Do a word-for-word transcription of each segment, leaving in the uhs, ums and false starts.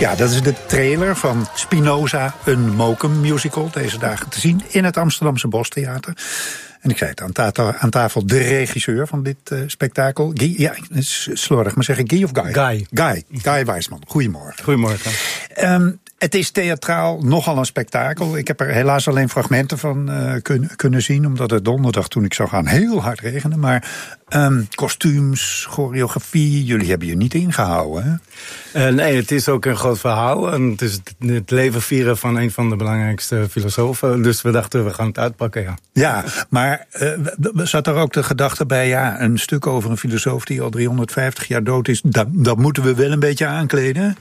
Ja, dat is de trailer van Spinoza, een Mokum musical, deze dagen te zien in het Amsterdamse Bostheater. En ik zei het, aan, ta- aan tafel de regisseur van dit uh, spektakel. Guy, ja, slordig, maar zeg ik Guy of Guy? Guy. Guy, Guy Wijsman. Goedemorgen. Goedemorgen. Um, het is theatraal nogal een spektakel. Ik heb er helaas alleen fragmenten van uh, kun, kunnen zien, omdat het donderdag toen ik zou gaan heel hard regende. Maar um, kostuums, choreografie, jullie hebben je niet ingehouden, hè? Uh, nee, het is ook een groot verhaal. En het is het, het leven vieren van een van de belangrijkste filosofen. Dus we dachten, we gaan het uitpakken, ja. Ja, maar uh, zat er ook de gedachte bij, ja, een stuk over een filosoof die al driehonderdvijftig jaar dood is, dat, dat moeten we wel een beetje aankleden?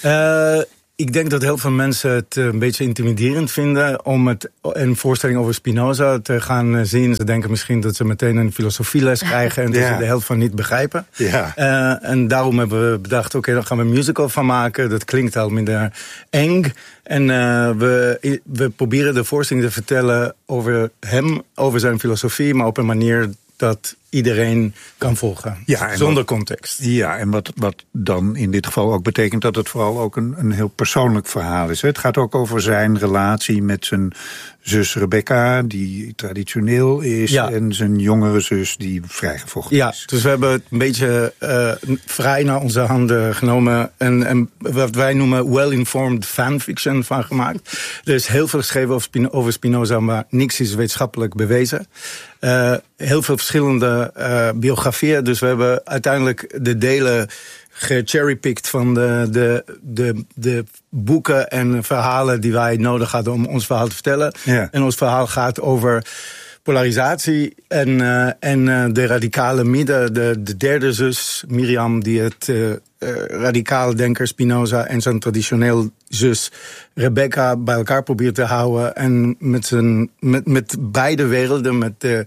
Uh, Ik denk dat heel veel mensen het een beetje intimiderend vinden om het, een voorstelling over Spinoza te gaan zien. Ze denken misschien dat ze meteen een filosofieles krijgen en dat ja. ze de helft van niet begrijpen. Ja. Uh, en daarom hebben we bedacht, oké, okay, dan gaan we een musical van maken. Dat klinkt al minder eng. En uh, we, we proberen de voorstelling te vertellen over hem, over zijn filosofie, maar op een manier dat iedereen kan volgen, ja, zonder wat, context. Ja, en wat, wat dan in dit geval ook betekent dat het vooral ook een, een heel persoonlijk verhaal is. Het gaat ook over zijn relatie met zijn zus Rebecca, die traditioneel is, ja. en zijn jongere zus, die vrijgevochten ja, is. Dus we hebben het een beetje uh, vrij naar onze handen genomen en, en wat wij noemen well-informed fanfiction van gemaakt. Er is heel veel geschreven over, Spino- over Spinoza, maar niks is wetenschappelijk bewezen. Uh, heel veel verschillende uh, biografieën. Dus we hebben uiteindelijk de delen gecherrypicked van de, de, de, de boeken en verhalen die wij nodig hadden om ons verhaal te vertellen. Ja. En ons verhaal gaat over polarisatie en, uh, en uh, de radicale midden, de, de derde zus Miriam, die het uh, uh, radicale denker Spinoza en zijn traditioneel zus Rebecca bij elkaar probeert te houden en met, zijn, met, met beide werelden, met de,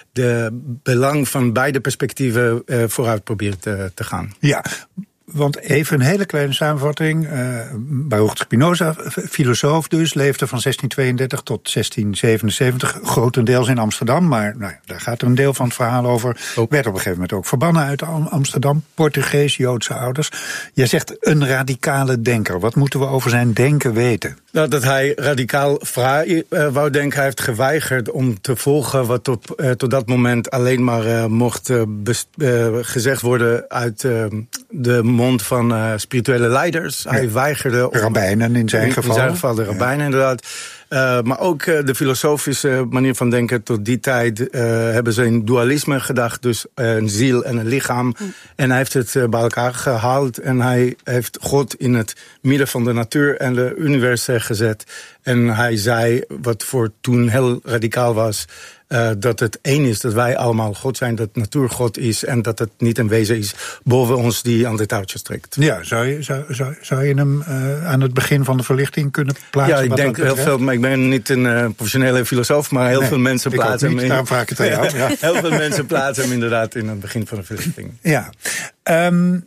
de belang van beide perspectieven uh, vooruit probeert te, te gaan. Ja. Want even een hele kleine samenvatting. Uh, Baruch Spinoza, filosoof dus, leefde van zestien tweeëndertig tot zestien zevenenzeventig, grotendeels in Amsterdam. Maar nou, daar gaat er een deel van het verhaal over. Oh. Werd op een gegeven moment ook verbannen uit Amsterdam. Portugees-Joodse ouders. Jij zegt een radicale denker. Wat moeten we over zijn denken weten? Nou, dat hij radicaal vrij uh, wou denken. Hij heeft geweigerd om te volgen wat op, uh, tot dat moment alleen maar uh, mocht uh, best, uh, gezegd worden uit uh, de mond van uh, spirituele leiders. Ja. Hij weigerde... Om, rabbijnen in zijn in, geval. In zijn geval de rabbijnen, ja. inderdaad. Uh, maar ook uh, de filosofische manier van denken tot die tijd uh, hebben ze in dualisme gedacht. Dus uh, een ziel en een lichaam. Mm. En hij heeft het uh, bij elkaar gehaald. En hij heeft God in het midden van de natuur en de universum gezet. En hij zei, wat voor toen heel radicaal was, Uh, dat het één is, dat wij allemaal God zijn, dat natuur God is en dat het niet een wezen is boven ons die aan de touwtjes trekt. Ja, zou je, zou, zou, zou je hem uh, aan het begin van de verlichting kunnen plaatsen? Ja, ik denk heel veel, maar ik ben niet een uh, professionele filosoof, maar heel nee, veel mensen plaatsen hem in. Daarom vraag ik het aan jou. Ja. Heel veel mensen plaatsen hem inderdaad in het begin van de verlichting. Ja. Um,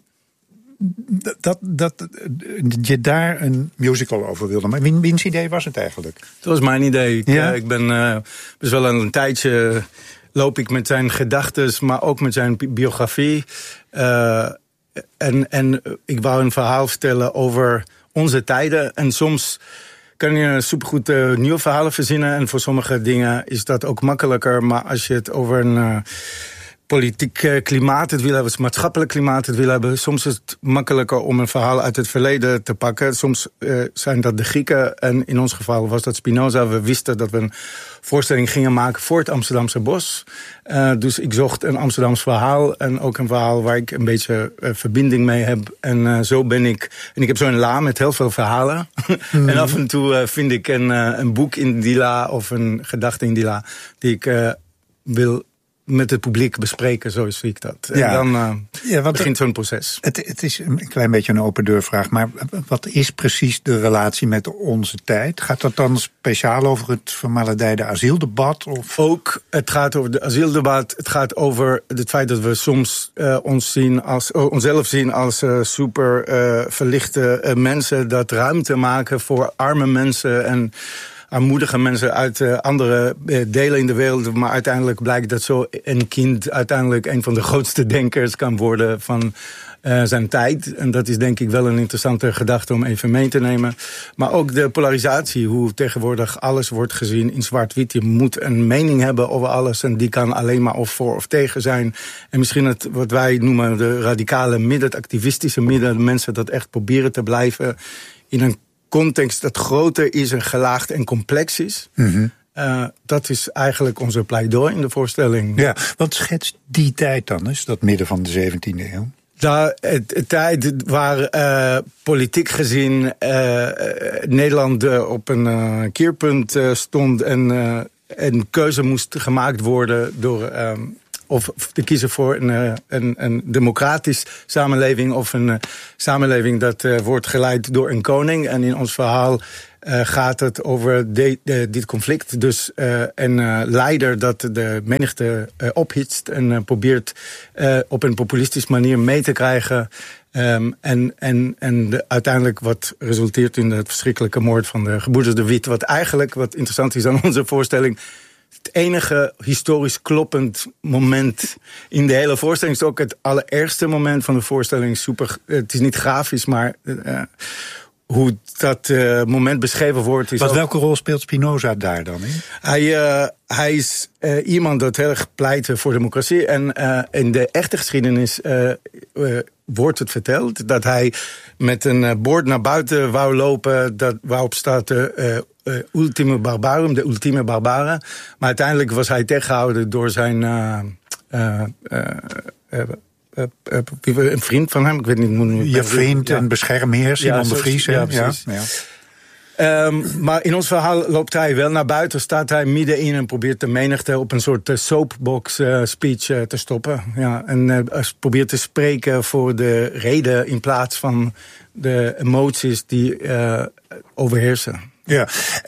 Dat, dat je daar een musical over wilde. Maar wie, wiens idee was het eigenlijk? Dat was mijn idee. Ik, ja? uh, ik ben uh, dus wel een tijdje loop ik met zijn gedachtes, maar ook met zijn biografie. Uh, en, en ik wou een verhaal vertellen over onze tijden. En soms kan je supergoed uh, nieuwe verhalen verzinnen. En voor sommige dingen is dat ook makkelijker. Maar als je het over een Uh, politiek klimaat het wil hebben, het maatschappelijk klimaat het wil hebben. Soms is het makkelijker om een verhaal uit het verleden te pakken. Soms uh, zijn dat de Grieken en in ons geval was dat Spinoza. We wisten dat we een voorstelling gingen maken voor het Amsterdamse Bos. Uh, dus ik zocht een Amsterdams verhaal en ook een verhaal waar ik een beetje uh, verbinding mee heb. En uh, zo ben ik, en ik heb zo'n la met heel veel verhalen. Mm. En af en toe uh, vind ik een, uh, een boek in die la of een gedachte in die la die ik uh, wil met het publiek bespreken, zo zie ik dat. Ja. En dan uh, ja, want begint zo'n proces. Het, het is een klein beetje een open deurvraag, maar wat is precies de relatie met onze tijd? Gaat dat dan speciaal over het vermaledijde asieldebat? Of? Ook, het gaat over het asieldebat. Het gaat over het feit dat we soms uh, ons zien als, uh, onszelf zien als uh, super uh, verlichte uh, mensen, dat ruimte maken voor arme mensen en armoedige mensen uit uh, andere uh, delen in de wereld. Maar uiteindelijk blijkt dat zo een kind uiteindelijk een van de grootste denkers kan worden van uh, zijn tijd. En dat is denk ik wel een interessante gedachte om even mee te nemen. Maar ook de polarisatie, hoe tegenwoordig alles wordt gezien in zwart-wit. Je moet een mening hebben over alles en die kan alleen maar of voor of tegen zijn. En misschien het, wat wij noemen de radicale midden, het activistische midden, de mensen dat echt proberen te blijven in een context dat groter is en gelaagd en complex is. Mm-hmm. Uh, dat is eigenlijk onze pleidooi in de voorstelling. Ja, wat schetst die tijd dan eens, dat midden van de zeventiende eeuw? Nou, het tijd waar uh, politiek gezien uh, Nederland uh, op een uh, keerpunt uh, stond en uh, een keuze moest gemaakt worden door Um, of te kiezen voor een, een, een democratisch samenleving of een uh, samenleving dat uh, wordt geleid door een koning. En in ons verhaal uh, gaat het over de, de, dit conflict. Dus uh, een uh, leider dat de menigte uh, ophitst en uh, probeert uh, op een populistische manier mee te krijgen. Um, en en, en de, uiteindelijk wat resulteert in het verschrikkelijke moord van de gebroeders de Wit. Wat eigenlijk, wat interessant is aan onze voorstelling, het enige historisch kloppend moment in de hele voorstelling is ook het allerergste moment van de voorstelling. Super, het is niet grafisch, maar uh, hoe dat uh, moment beschreven wordt. Is Wat, ook, welke rol speelt Spinoza daar dan in? Hij, uh, hij is uh, iemand dat heel erg pleit voor democratie. En uh, in de echte geschiedenis uh, uh, wordt het verteld dat hij met een uh, bord naar buiten wou lopen, dat, waarop staat uh, uh, ultime barbarum, de ultieme barbaren. Maar uiteindelijk was hij tegengehouden door zijn Uh, uh, uh, uh, Uh, uh, een vriend van hem, ik weet niet hoe nu. Je vriend ja. en beschermheer, Simon ja, de Vries. Ja, precies. Ja, ja. Um, maar in ons verhaal loopt hij wel naar buiten, staat hij middenin en probeert de menigte op een soort soapbox uh, speech uh, te stoppen. Ja, en uh, probeert te spreken voor de reden in plaats van de emoties die uh, overheersen. Ja,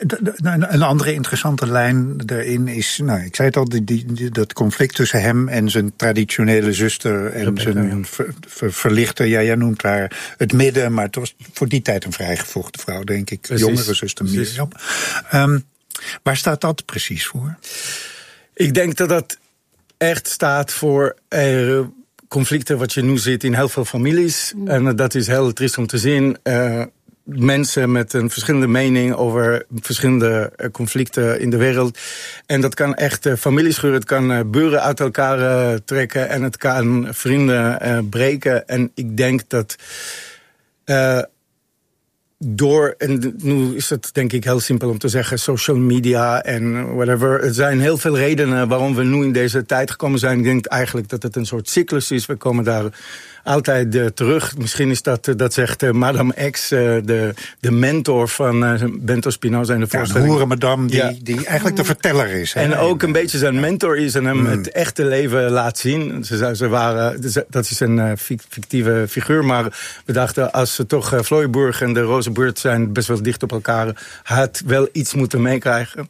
een andere interessante lijn daarin is, nou, ik zei het al, die, die, dat conflict tussen hem en zijn traditionele zuster en Rebecca, zijn ja. ver, ver, verlichter. Ja, jij noemt haar het midden, maar het was voor die tijd een vrijgevochten vrouw, denk ik. Precies. Jongere zuster Mirjam. Um, waar staat dat precies voor? Ik denk dat dat echt staat voor Uh, conflicten wat je nu ziet in heel veel families. Mm. En dat is heel triest om te zien. Uh, mensen met een verschillende mening over verschillende conflicten in de wereld. En dat kan echt uh, families scheuren, het kan uh, buren uit elkaar uh, trekken en het kan vrienden uh, breken. En ik denk dat Uh, door, en nu is het denk ik heel simpel om te zeggen, social media en whatever. Er zijn heel veel redenen waarom we nu in deze tijd gekomen zijn. Ik denk eigenlijk dat het een soort cyclus is. We komen daar altijd uh, terug. Misschien is dat, uh, dat zegt uh, Madame X, uh, de, de mentor van uh, Bento Spinoza in de voorstelling. Ja, een hoerenmadam die, ja. die eigenlijk de verteller is. Hè? En ook een beetje zijn mentor is en hem mm. het echte leven laat zien. Ze, ze waren, dat is een uh, fictieve figuur, maar we dachten als ze toch uh, Flooiburg en de Rozenbuurt zijn best wel dicht op elkaar, had wel iets moeten meekrijgen.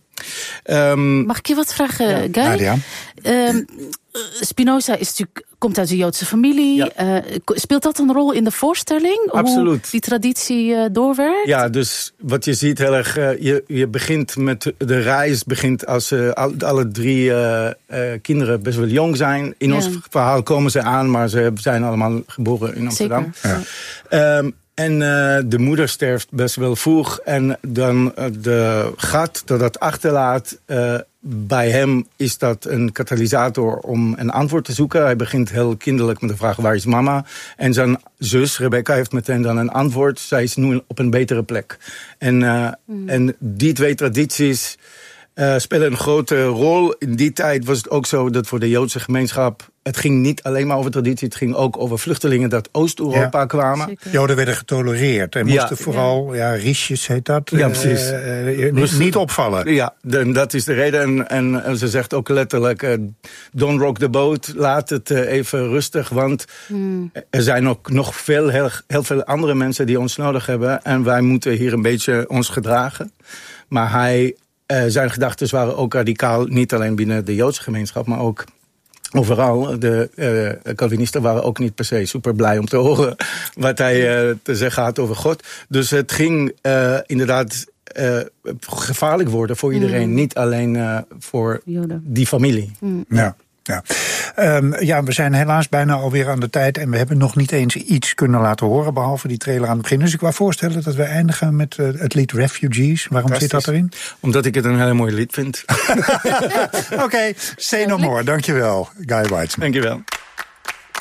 Um, Mag ik je wat vragen, ja. Guy? Nadia. Um, Spinoza is natuurlijk, komt uit een Joodse familie. Ja. Uh, speelt dat een rol in de voorstelling? Absoluut. Hoe die traditie uh, doorwerkt? Ja, dus wat je ziet heel erg, uh, je, je begint met de reis, begint als uh, al, alle drie uh, uh, kinderen best wel jong zijn. In ja. ons verhaal komen ze aan, maar ze zijn allemaal geboren in Amsterdam. Zeker. Ja. Um, En uh, de moeder sterft best wel vroeg. En dan uh, de gat dat dat achterlaat, uh, bij hem is dat een katalysator om een antwoord te zoeken. Hij begint heel kinderlijk met de vraag, waar is mama? En zijn zus, Rebecca, heeft meteen dan een antwoord. Zij is nu op een betere plek. En, uh, mm. en die twee tradities Uh, spelen een grote rol. In die tijd was het ook zo dat voor de Joodse gemeenschap, het ging niet alleen maar over traditie, het ging ook over vluchtelingen dat Oost-Europa ja. kwamen. Zeker. Joden werden getolereerd en moesten ja. vooral, ja, riesjes heet dat, ja, precies. Uh, uh, niet, niet opvallen. Ja, de, dat is de reden. En, en, en ze zegt ook letterlijk, uh, don't rock the boat, laat het uh, even rustig, want hmm. er zijn ook nog veel, heel, heel veel andere mensen die ons nodig hebben en wij moeten hier een beetje ons gedragen. Maar hij Uh, zijn gedachten waren ook radicaal, niet alleen binnen de Joodse gemeenschap, maar ook overal. De uh, Calvinisten waren ook niet per se super blij om te horen wat hij uh, te zeggen had over God. Dus het ging uh, inderdaad uh, gevaarlijk worden voor iedereen, mm. niet alleen uh, voor Joden. Die familie. Mm. Ja. Ja. Um, ja, we zijn helaas bijna alweer aan de tijd en we hebben nog niet eens iets kunnen laten horen, behalve die trailer aan het begin. Dus ik wou voorstellen dat we eindigen met uh, het lied Refugees. Waarom zit dat erin? Omdat ik het een heel mooi lied vind. Oké, okay, say no more. Dankjewel, Guy Weitzman. Dankjewel.